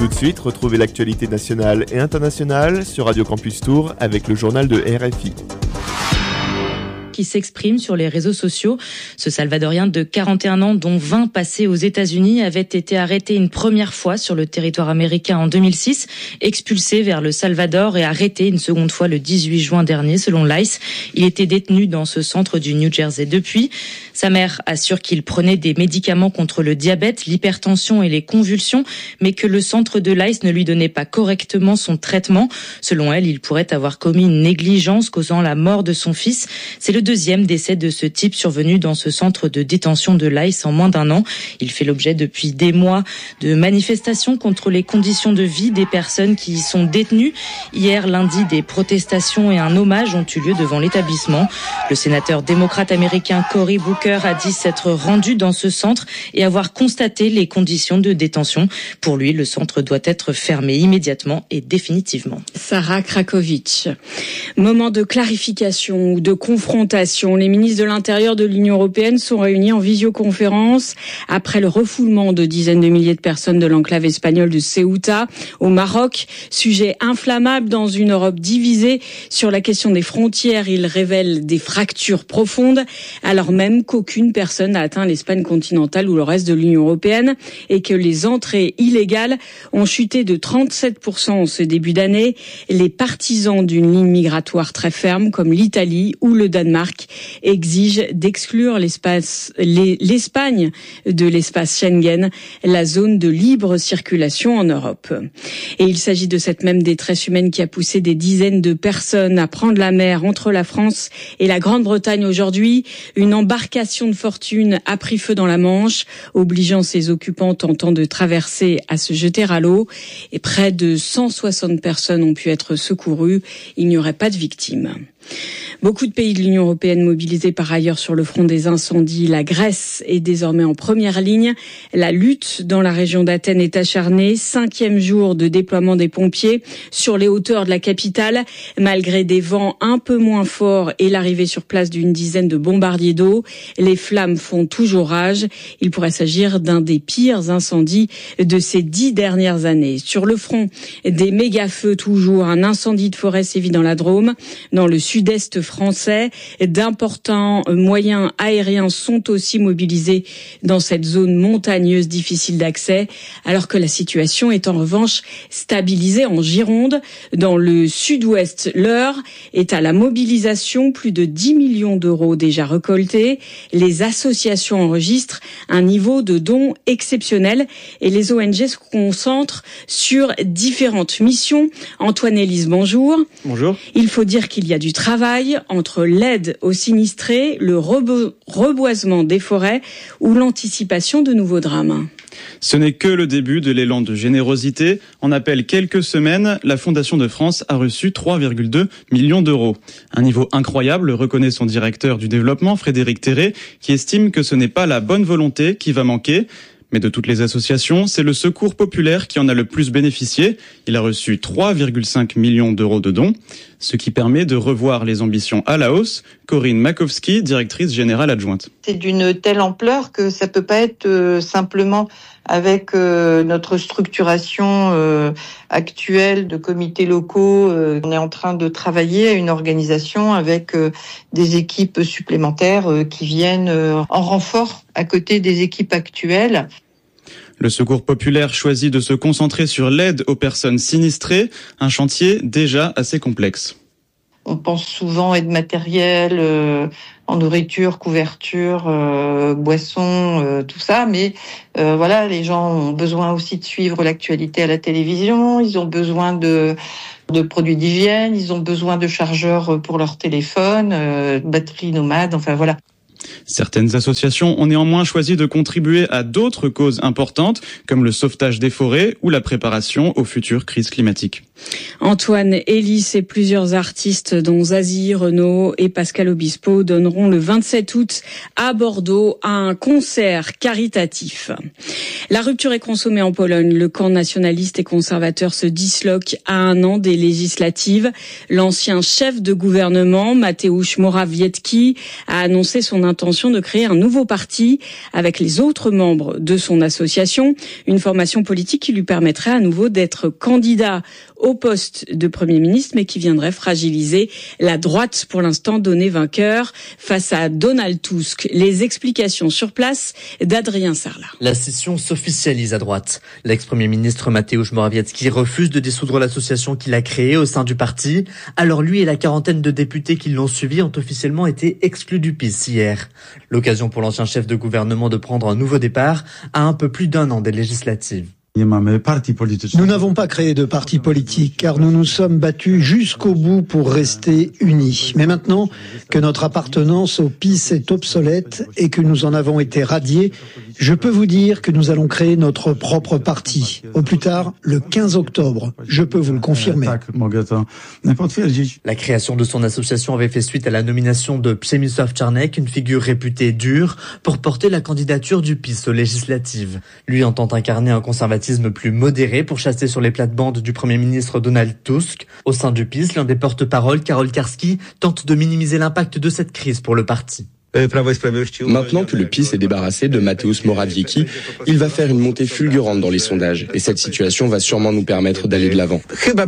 Tout de suite, retrouvez l'actualité nationale et internationale sur Radio Campus Tours avec le journal de RFI. Qui s'exprime sur les réseaux sociaux. Ce Salvadorien de 41 ans, dont 20 passés aux États-Unis, avait été arrêté une première fois sur le territoire américain en 2006, expulsé vers le Salvador et arrêté une seconde fois le 18 juin dernier, selon l'ICE. Il était détenu dans ce centre du New Jersey depuis. Sa mère assure qu'il prenait des médicaments contre le diabète, l'hypertension et les convulsions, mais que le centre de l'ICE ne lui donnait pas correctement son traitement. Selon elle, il pourrait avoir commis une négligence causant la mort de son fils. C'est le deuxième décès de ce type survenu dans ce centre de détention de l'ICE en moins d'un an. Il fait l'objet depuis des mois de manifestations contre les conditions de vie des personnes qui y sont détenues. Hier, lundi, des protestations et un hommage ont eu lieu devant l'établissement. Le sénateur démocrate américain Cory Booker a dit s'être rendu dans ce centre et avoir constaté les conditions de détention. Pour lui, le centre doit être fermé immédiatement et définitivement. Sarah Krakovic. Moment de clarification ou de confrontation. Les ministres de l'Intérieur de l'Union européenne sont réunis en visioconférence après le refoulement de dizaines de milliers de personnes de l'enclave espagnole de Ceuta au Maroc. Sujet inflammable dans une Europe divisée sur la question des frontières. Il révèle des fractures profondes alors même qu'aucune personne n'a atteint l'Espagne continentale ou le reste de l'Union européenne et que les entrées illégales ont chuté de 37% en ce début d'année. Les partisans d'une ligne migratoire très ferme comme l'Italie ou le Danemark exige d'exclure l'Espagne de l'espace Schengen, la zone de libre circulation en Europe. Et il s'agit de cette même détresse humaine qui a poussé des dizaines de personnes à prendre la mer entre la France et la Grande-Bretagne aujourd'hui. Une embarcation de fortune a pris feu dans la Manche, obligeant ses occupants tentant de traverser à se jeter à l'eau. Et près de 160 personnes ont pu être secourues. Il n'y aurait pas de victimes. Beaucoup de pays de l'Union européenne mobilisés par ailleurs sur le front des incendies. La Grèce est désormais en première ligne. La lutte dans la région d'Athènes est acharnée. 5e jour de déploiement des pompiers sur les hauteurs de la capitale. Malgré des vents un peu moins forts et l'arrivée sur place d'une dizaine de bombardiers d'eau, les flammes font toujours rage. Il pourrait s'agir d'un des pires incendies de ces 10 dernières années. Sur le front des méga-feux toujours, un incendie de forêt sévit dans la Drôme, dans le sud-est français. D'importants moyens aériens sont aussi mobilisés dans cette zone montagneuse difficile d'accès, alors que la situation est en revanche stabilisée en Gironde. Dans le sud-ouest, l'heure est à la mobilisation, plus de 10 millions d'euros déjà récoltés. Les associations enregistrent un niveau de dons exceptionnel et les ONG se concentrent sur différentes missions. Antoine Élise, bonjour. Bonjour. Il faut dire qu'il y a du travail entre l'aide aux sinistrés, le reboisement des forêts ou l'anticipation de nouveaux drames. Ce n'est que le début de l'élan de générosité. En à peine quelques semaines, la Fondation de France a reçu 3,2 millions d'euros. Un niveau incroyable, reconnaît son directeur du développement, Frédéric Terré, qui estime que ce n'est pas la bonne volonté qui va manquer. Mais de toutes les associations, c'est le Secours populaire qui en a le plus bénéficié. Il a reçu 3,5 millions d'euros de dons, ce qui permet de revoir les ambitions à la hausse. Corinne Makowski, directrice générale adjointe. C'est d'une telle ampleur que ça peut pas être simplement avec notre structuration actuelle de comités locaux. On est en train de travailler à une organisation avec des équipes supplémentaires qui viennent en renfort à côté des équipes actuelles. Le Secours populaire choisit de se concentrer sur l'aide aux personnes sinistrées, un chantier déjà assez complexe. On pense souvent aide matérielle, en nourriture, couverture, boissons, tout ça. Mais voilà, les gens ont besoin aussi de suivre l'actualité à la télévision. Ils ont besoin de produits d'hygiène. Ils ont besoin de chargeurs pour leur téléphone, batteries nomades. Enfin voilà. Certaines associations ont néanmoins choisi de contribuer à d'autres causes importantes, comme le sauvetage des forêts ou la préparation aux futures crises climatiques. Antoine Elis et plusieurs artistes dont Zazie, Renaud et Pascal Obispo donneront le 27 août à Bordeaux un concert caritatif. La rupture est consommée en Pologne. Le camp nationaliste et conservateur se disloque à 1 an des législatives. L'ancien chef de gouvernement, Mateusz Morawiecki, a annoncé son intention de créer un nouveau parti avec les autres membres de son association. Une formation politique qui lui permettrait à nouveau d'être candidat au poste de Premier ministre, mais qui viendrait fragiliser la droite, pour l'instant donnée vainqueur face à Donald Tusk. Les explications sur place d'Adrien Sarlat. La scission s'officialise à droite. L'ex-premier ministre Mateusz Morawiecki refuse de dissoudre l'association qu'il a créée au sein du parti. Alors lui et la quarantaine de députés qui l'ont suivi ont officiellement été exclus du PiS hier. L'occasion pour l'ancien chef de gouvernement de prendre un nouveau départ à un peu plus d'1 an des législatives. Nous n'avons pas créé de parti politique car nous nous sommes battus jusqu'au bout pour rester unis. Mais maintenant que notre appartenance au PiS est obsolète et que nous en avons été radiés, je peux vous dire que nous allons créer notre propre parti. Au plus tard, le 15 octobre. Je peux vous le confirmer. La création de son association avait fait suite à la nomination de Przemysław Czarnek, une figure réputée dure, pour porter la candidature du PiS aux législatives. Lui entend incarner un conservatisme plus modéré pour chasser sur les plates-bandes du Premier ministre Donald Tusk. Au sein du PiS, l'un des porte-parole, Karol Karski, tente de minimiser l'impact de cette crise pour le parti. Maintenant que le PiS est débarrassé de Mateusz Morawiecki, il va faire une montée fulgurante dans les sondages. Et cette situation va sûrement nous permettre d'aller de l'avant.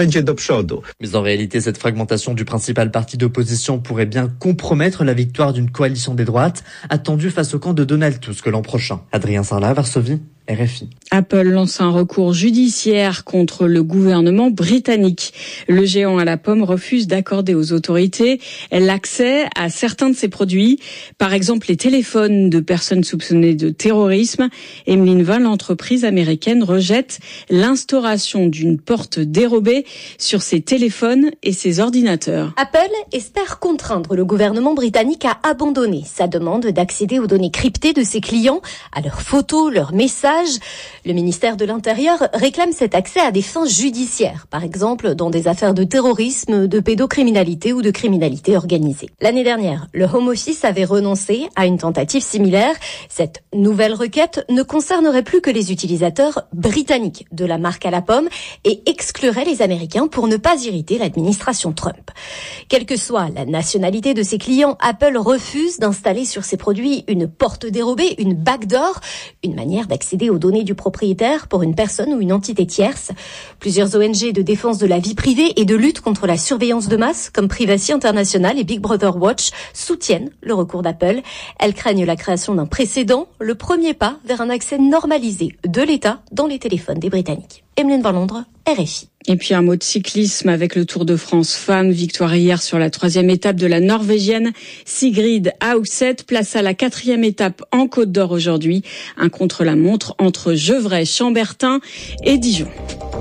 Mais en réalité, cette fragmentation du principal parti d'opposition pourrait bien compromettre la victoire d'une coalition des droites, attendue face au camp de Donald Tusk l'an prochain. Adrien Sarlat, Varsovie, RFI. Apple lance un recours judiciaire contre le gouvernement britannique. Le géant à la pomme refuse d'accorder aux autorités l'accès à certains de ses produits, par exemple les téléphones de personnes soupçonnées de terrorisme. Emeline Vin, l'entreprise américaine, rejette l'instauration d'une porte dérobée sur ses téléphones et ses ordinateurs. Apple espère contraindre le gouvernement britannique à abandonner sa demande d'accéder aux données cryptées de ses clients, à leurs photos, leurs messages. Le ministère de l'Intérieur réclame cet accès à des fins judiciaires, par exemple dans des affaires de terrorisme, de pédocriminalité ou de criminalité organisée. L'année dernière, le Home Office avait renoncé à une tentative similaire. Cette nouvelle requête ne concernerait plus que les utilisateurs britanniques de la marque à la pomme et exclurait les Américains pour ne pas irriter l'administration Trump. Quelle que soit la nationalité de ses clients, Apple refuse d'installer sur ses produits une porte dérobée, une backdoor, une manière d'accéder aux données du propriétaire pour une personne ou une entité tierce. Plusieurs ONG de défense de la vie privée et de lutte contre la surveillance de masse, comme Privacy International et Big Brother Watch, soutiennent le recours d'Apple. Elles craignent la création d'un précédent, le premier pas vers un accès normalisé de l'État dans les téléphones des Britanniques. Emeline Van Londres, RFI. Et puis un mot de cyclisme avec le Tour de France femmes. Victoire hier sur la 3e étape de la Norvégienne Sigrid Haugset. Place à la 4e étape en Côte d'Or aujourd'hui. Un contre-la-montre entre Gevrey, Chambertin et Dijon.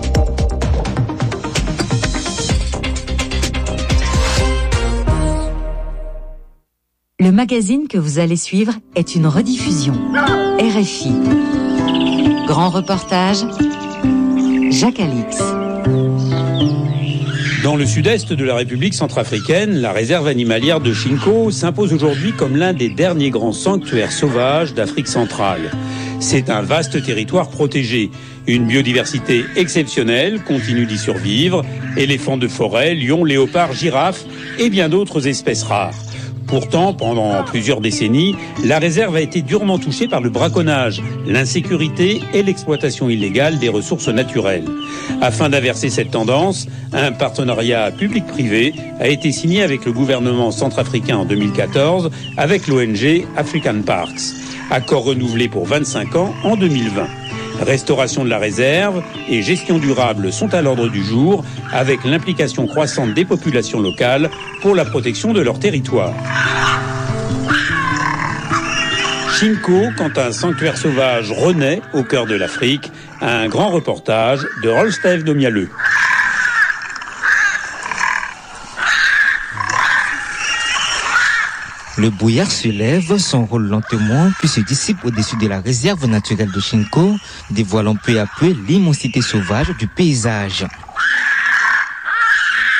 Le magazine que vous allez suivre est une rediffusion. RFI. Grand reportage, Jacques Alix. Dans le sud-est de la République centrafricaine, la réserve animalière de Chinko s'impose aujourd'hui comme l'un des derniers grands sanctuaires sauvages d'Afrique centrale. C'est un vaste territoire protégé. Une biodiversité exceptionnelle continue d'y survivre. Éléphants de forêt, lions, léopards, girafes et bien d'autres espèces rares. Pourtant, pendant plusieurs décennies, la réserve a été durement touchée par le braconnage, l'insécurité et l'exploitation illégale des ressources naturelles. Afin d'inverser cette tendance, un partenariat public-privé a été signé avec le gouvernement centrafricain en 2014 avec l'ONG African Parks. Accord renouvelé pour 25 ans en 2020. Restauration de la réserve et gestion durable sont à l'ordre du jour, avec l'implication croissante des populations locales pour la protection de leur territoire. Chinko, quand un sanctuaire sauvage renaît au cœur de l'Afrique, un grand reportage de Rolf Domialeux. Le brouillard se lève, s'enrôle lentement, puis se dissipe au-dessus de la réserve naturelle de Chinko, dévoilant peu à peu l'immensité sauvage du paysage.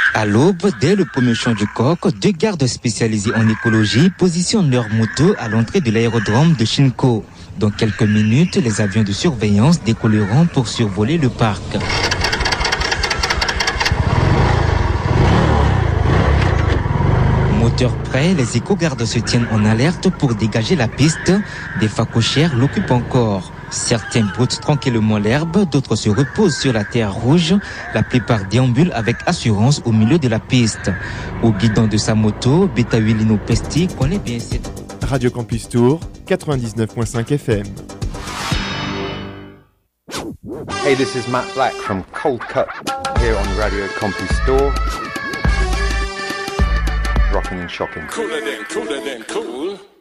À l'aube, dès le premier chant du coq, 2 gardes spécialisés en écologie positionnent leurs motos à l'entrée de l'aérodrome de Chinko. Dans quelques minutes, les avions de surveillance décolleront pour survoler le parc. Moteur prêt, les éco-gardes se tiennent en alerte pour dégager la piste. Des phacochères l'occupent encore. Certains broutent tranquillement l'herbe, d'autres se reposent sur la terre rouge. La plupart déambulent avec assurance au milieu de la piste. Au guidon de sa moto, Betawilino Pesti connaît bien cette... Radio Campus Tour, 99.5 FM. Hey, this is Matt Black from Cold Cut here on Radio Campus Tour. Rocking and shocking. Cooler than cool.